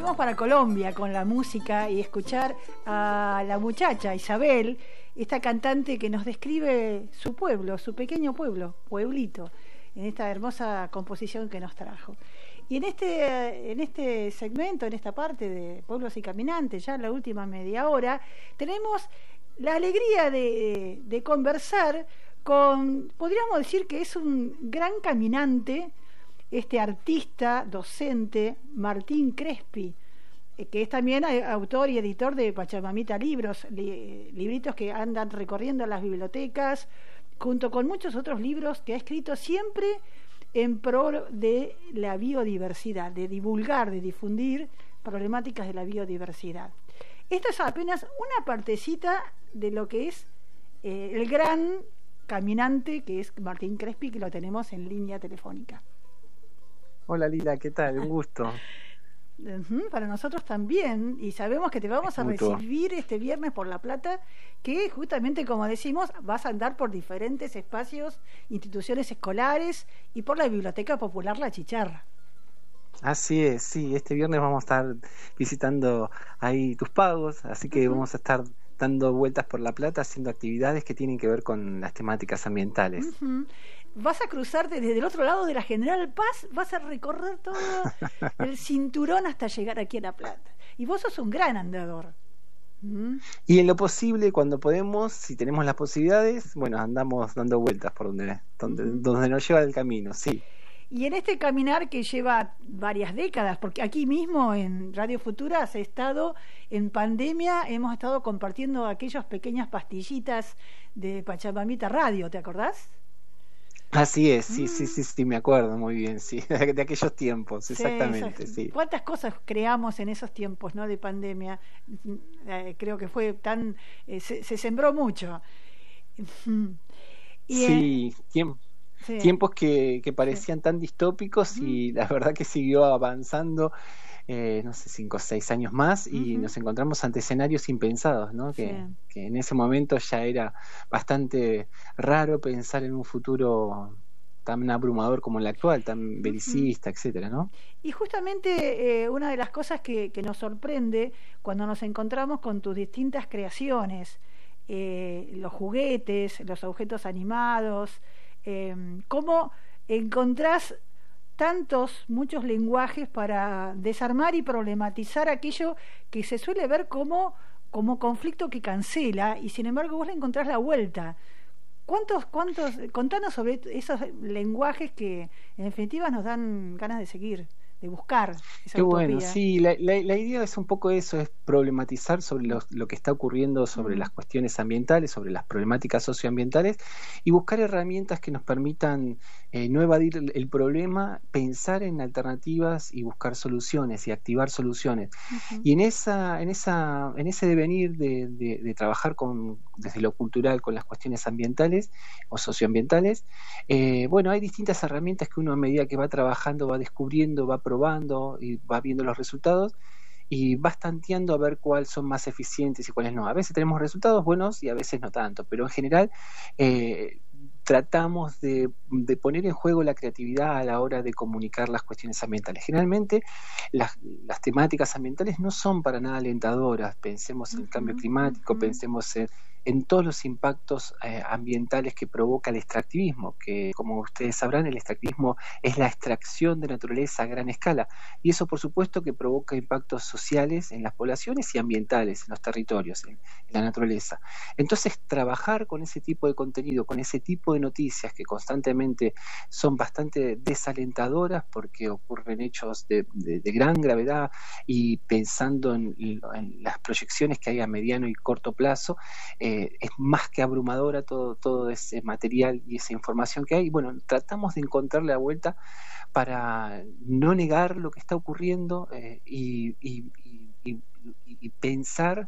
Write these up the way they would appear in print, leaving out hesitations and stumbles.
vamos para Colombia con la música y escuchar a la muchacha Isabel, esta cantante que nos describe su pueblo, su pequeño pueblito, en esta hermosa composición que nos trajo. Y en este segmento, en esta parte de Pueblos y Caminantes, ya en la última media hora, tenemos la alegría de conversar con, podríamos decir que es un gran caminante, este artista, docente, Martín Crespi, que es también autor y editor de Pachamamita Libros, libritos que andan recorriendo las bibliotecas, junto con muchos otros libros que ha escrito siempre en pro de la biodiversidad, de divulgar, de difundir problemáticas de la biodiversidad. Esto es apenas una partecita de lo que es el gran caminante que es Martín Crespi, que lo tenemos en línea telefónica. Hola Lila, ¿qué tal? Un gusto. Para nosotros también, y sabemos que te vamos a recibir este viernes por La Plata, que justamente, como decimos, vas a andar por diferentes espacios, instituciones escolares y por la Biblioteca Popular La Chicharra. Así es, sí, este viernes vamos a estar visitando ahí tus pagos, así que vamos a estar dando vueltas por La Plata haciendo actividades que tienen que ver con las temáticas ambientales. Vas a cruzarte desde el otro lado de la General Paz, vas a recorrer todo el cinturón hasta llegar aquí a La Plata. Y vos sos un gran andador. Y en lo posible, cuando podemos, si tenemos las posibilidades, bueno, andamos dando vueltas por donde nos lleva el camino, sí. Y en este caminar que lleva varias décadas, porque aquí mismo en Radio Futura has estado en pandemia, hemos estado compartiendo aquellas pequeñas pastillitas de Pachamamita Radio, ¿te acordás? Así es, sí, me acuerdo muy bien, sí, de aquellos tiempos, exactamente, sí. ¿Cuántas cosas creamos en esos tiempos, no, de pandemia? Creo que fue tan, se sembró mucho. Y tiempos que parecían tan distópicos y la verdad que siguió avanzando, no sé, 5 o 6 años más y nos encontramos ante escenarios impensados, ¿no? Que en ese momento ya era bastante raro pensar en un futuro tan abrumador como el actual, tan belicista, etcétera, ¿no? Y justamente una de las cosas que nos sorprende cuando nos encontramos con tus distintas creaciones, los juguetes, los objetos animados, cómo encontrás muchos lenguajes para desarmar y problematizar aquello que se suele ver como conflicto que cancela, y sin embargo vos le encontrás la vuelta. Contanos sobre esos lenguajes que en definitiva nos dan ganas de seguir, de buscar esa Qué utopía. bueno, sí, la idea es un poco eso, es problematizar sobre lo que está ocurriendo sobre las cuestiones ambientales, sobre las problemáticas socioambientales y buscar herramientas que nos permitan no evadir el problema, pensar en alternativas y buscar soluciones y activar soluciones. Y en ese devenir de trabajar desde lo cultural con las cuestiones ambientales o socioambientales, bueno, hay distintas herramientas que uno a medida que va trabajando va descubriendo, va probando y va viendo los resultados y vas tanteando a ver cuáles son más eficientes y cuáles no. A veces tenemos resultados buenos y a veces no tanto, pero en general tratamos de poner en juego la creatividad a la hora de comunicar las cuestiones ambientales. Generalmente las temáticas ambientales no son para nada alentadoras. Pensemos en el cambio climático, pensemos en todos los impactos ambientales que provoca el extractivismo, que como ustedes sabrán, el extractivismo es la extracción de naturaleza a gran escala, y eso por supuesto que provoca impactos sociales en las poblaciones y ambientales, en los territorios, en la naturaleza. Entonces, trabajar con ese tipo de contenido, con ese tipo de noticias que constantemente son bastante desalentadoras porque ocurren hechos de gran gravedad, y pensando en las proyecciones que hay a mediano y corto plazo, es más que abrumadora todo ese material y esa información que hay. Bueno, tratamos de encontrarle la vuelta para no negar lo que está ocurriendo y pensar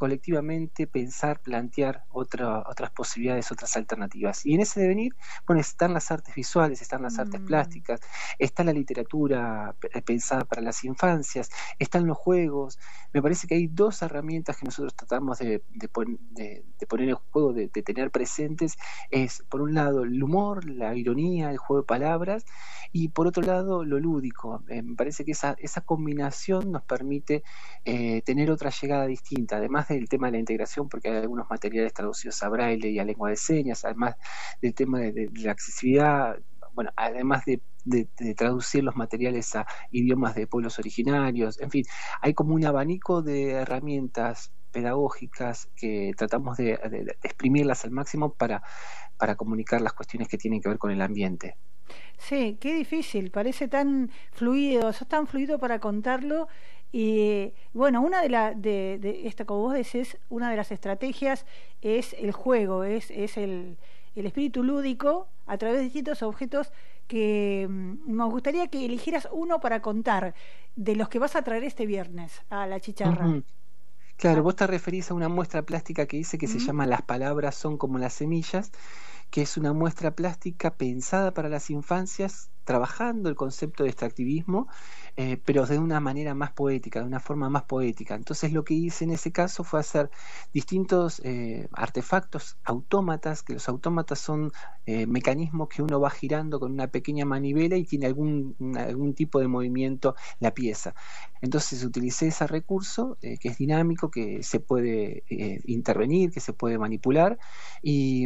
colectivamente pensar, plantear otras posibilidades, otras alternativas. Y en ese devenir, bueno, están las artes visuales, están las artes plásticas, está la literatura pensada para las infancias, están los juegos. Me parece que hay dos herramientas que nosotros tratamos de poner en juego, de tener presentes, es por un lado el humor, la ironía, el juego de palabras, y por otro lado lo lúdico. Me parece que esa combinación nos permite tener otra llegada distinta, además del tema de la integración, porque hay algunos materiales traducidos a braille y a lengua de señas, además del tema de la accesibilidad, bueno, además de traducir los materiales a idiomas de pueblos originarios, en fin, hay como un abanico de herramientas pedagógicas que tratamos de exprimirlas al máximo para comunicar las cuestiones que tienen que ver con el ambiente. Sí, qué difícil, parece tan fluido, sos tan fluido para contarlo. Y bueno, una de esta, como vos decís, una de las estrategias es el juego, es el espíritu lúdico a través de distintos objetos que nos gustaría que eligieras uno para contar de los que vas a traer este viernes a la chicharra. Uh-huh. Claro, vos te referís a una muestra plástica que dice que se Uh-huh. llama Las palabras son como las semillas, que es una muestra plástica pensada para las infancias, trabajando el concepto de extractivismo, pero de una manera más poética, de una forma más poética. Entonces lo que hice en ese caso fue hacer distintos artefactos, autómatas, que los autómatas son mecanismos que uno va girando con una pequeña manivela y tiene algún tipo de movimiento la pieza. Entonces utilicé ese recurso que es dinámico, que se puede intervenir, que se puede manipular, y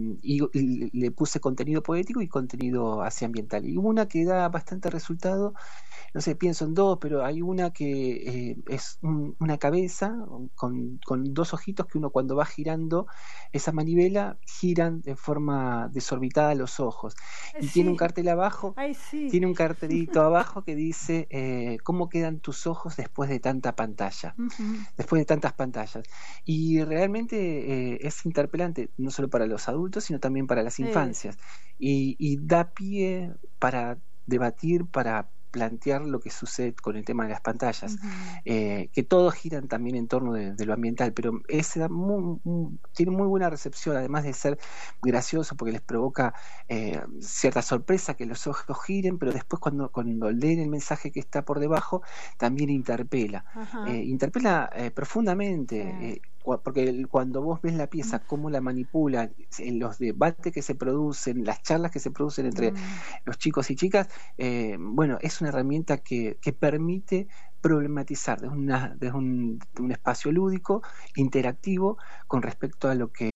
le puse contenido poético y contenido así ambiental. Y una que da bastante resultado, no sé, pienso en dos, pero hay una que es una cabeza con dos ojitos que uno cuando va girando esa manivela giran de forma desorbitada los ojos. Y tiene un Sí, cartel abajo, ay, sí. tiene un cartelito abajo que dice ¿cómo quedan tus ojos después de tanta pantalla? Uh-huh. Después de tantas pantallas. Y realmente es interpelante, no solo para los adultos, sino también para las infancias. Y da pie para debatir, para plantear lo que sucede con el tema de las pantallas, que todos giran también en torno de lo ambiental, pero tiene muy buena recepción, además de ser gracioso porque les provoca cierta sorpresa que los ojos giren, pero después cuando leen el mensaje que está por debajo, también interpela. Interpela profundamente, porque cuando vos ves la pieza, cómo la manipulan, los debates que se producen, las charlas que se producen entre los chicos y chicas, bueno, es una herramienta que permite problematizar desde un espacio lúdico, interactivo, con respecto a lo que